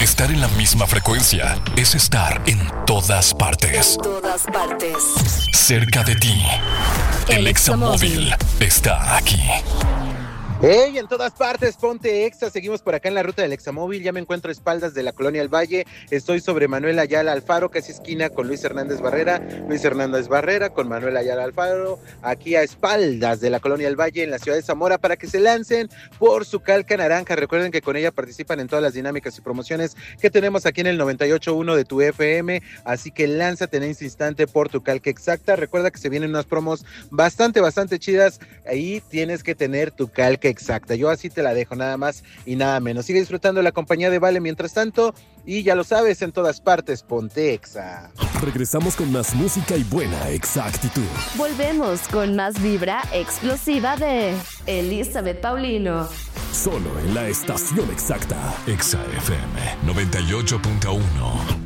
Estar en la misma frecuencia es estar en todas partes. En todas partes. Cerca de ti. El Examóvil está aquí. ¡Hey! En todas partes, ponte Exa. Seguimos por acá en la ruta del Examóvil. Ya me encuentro a espaldas de la Colonia El Valle. Estoy sobre Manuel Ayala Alfaro, casi esquina con Luis Hernández Barrera. Luis Hernández Barrera con Manuel Ayala Alfaro. Aquí a espaldas de la Colonia El Valle en la ciudad de Zamora para que se lancen por su calca naranja. Recuerden que con ella participan en todas las dinámicas y promociones que tenemos aquí en el 98.1 de tu FM. Así que lánzate en este instante por tu calca exacta. Recuerda que se vienen unas promos bastante chidas. Ahí tienes que tener tu calca exacta. Yo así te la dejo, nada más y nada menos. Sigue disfrutando la compañía de Vale mientras tanto, y ya lo sabes, en todas partes, ponte Exa. Regresamos con más música y buena exactitud. Volvemos con más vibra explosiva de Elizabeth Paulino. Solo en la estación exacta. Exa FM 98.1.